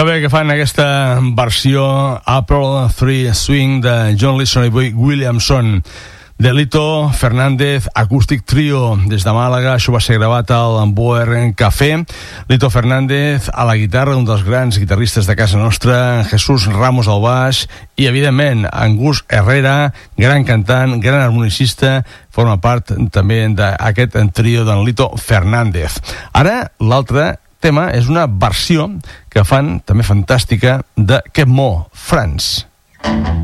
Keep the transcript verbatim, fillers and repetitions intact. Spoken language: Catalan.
Que bé que fan aquesta versió April tres Swing de John Lison i Williamson. De Lito Fernández, Acoustic Trio des de Màlaga. Això va ser gravat al Boer Café. Lito Fernández a la guitarra, un dels grans guitarristes de casa nostra, Jesús Ramos al baix i, evidentment, Angus Herrera, gran cantant, gran harmonicista, forma part també d'aquest trio d'en Lito Fernández. Ara, l'altre tema és una versió que fan, també fantàstica, de Kep Mo, France.